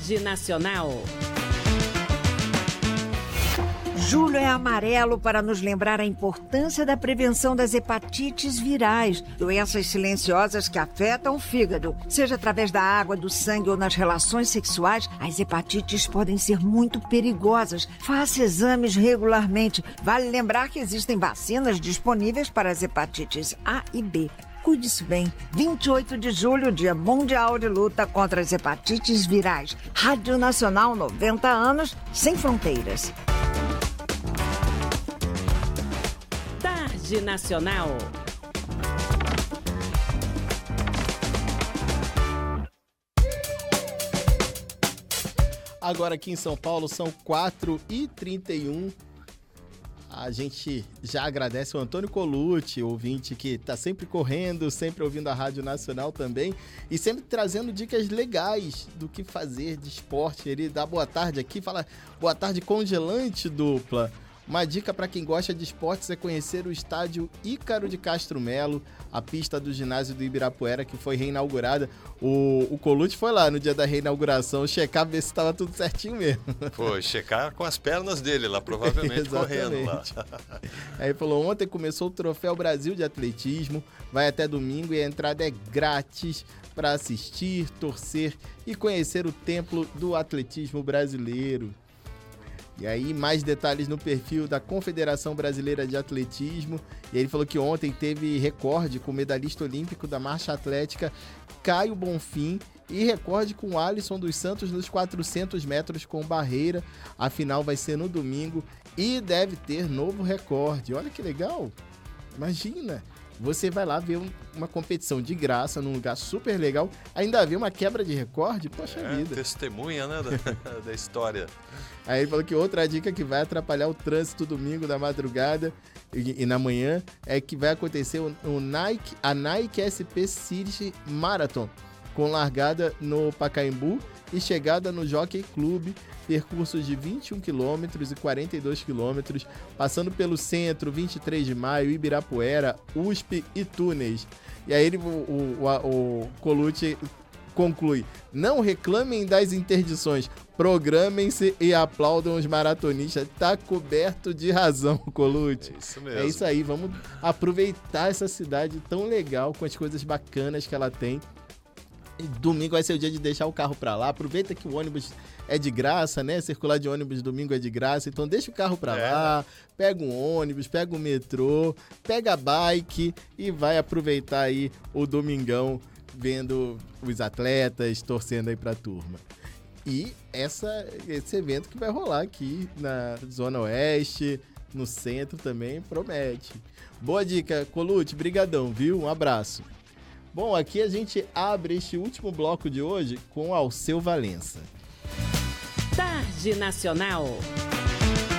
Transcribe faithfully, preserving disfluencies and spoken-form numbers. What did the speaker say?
Tarde Nacional. Julho é amarelo para nos lembrar a importância da prevenção das hepatites virais, doenças silenciosas que afetam o fígado. Seja através da água, do sangue ou nas relações sexuais, as hepatites podem ser muito perigosas. Faça exames regularmente. Vale lembrar que existem vacinas disponíveis para as hepatites A e B. Cuide-se bem. vinte e oito de julho, Dia Mundial de Luta contra as Hepatites Virais. Rádio Nacional, noventa anos, sem fronteiras. Tarde Nacional. Agora aqui em São Paulo são quatro e trinta e um. A gente já agradece o Antônio Colucci, ouvinte que está sempre correndo, sempre ouvindo a Rádio Nacional também e sempre trazendo dicas legais do que fazer de esporte. Ele dá boa tarde aqui, fala boa tarde congelante dupla. Uma dica para quem gosta de esportes é conhecer o estádio Ícaro de Castro Melo, a pista do ginásio do Ibirapuera que foi reinaugurada. O, o Colucci foi lá no dia da reinauguração checar, ver se estava tudo certinho mesmo. Foi, checar com as pernas dele lá, provavelmente correndo lá. Aí falou, ontem começou o Troféu Brasil de Atletismo, vai até domingo e a entrada é grátis para assistir, torcer e conhecer o templo do atletismo brasileiro. E aí, mais detalhes no perfil da Confederação Brasileira de Atletismo. E ele falou que ontem teve recorde com o medalhista olímpico da marcha atlética Caio Bonfim e recorde com o Alisson dos Santos nos quatrocentos metros com barreira. A final vai ser no domingo e deve ter novo recorde. Olha que legal! Imagina! Você vai lá ver um, uma competição de graça, num lugar super legal, ainda vê uma quebra de recorde, poxa é, vida. Testemunha, né, da, da história. Aí ele falou que outra dica que vai atrapalhar o trânsito domingo da madrugada e, e na manhã é que vai acontecer o, o Nike, a Nike S P City Marathon, com largada no Pacaembu e chegada no Jockey Club, percursos de vinte e um quilômetros e quarenta e dois quilômetros, passando pelo centro, vinte e três de maio, Ibirapuera, U S P e túneis. E aí ele, o, o, o, o Colucci conclui, não reclamem das interdições, programem-se e aplaudam os maratonistas. Tá coberto de razão, Colucci. É isso mesmo. É isso aí, vamos aproveitar essa cidade tão legal, com as coisas bacanas que ela tem. E domingo vai ser o dia de deixar o carro pra lá. Aproveita que o ônibus é de graça, né? Circular de ônibus domingo é de graça. Então deixa o carro pra é. lá, pega um ônibus, pega o metrô, pega a bike e vai aproveitar aí o domingão vendo os atletas, torcendo aí pra turma. E essa, esse evento que vai rolar aqui na Zona Oeste, no centro também, promete. Boa dica, Colucci, brigadão, viu? Um abraço. Bom, aqui a gente abre este último bloco de hoje com Alceu Valença. Tarde Nacional.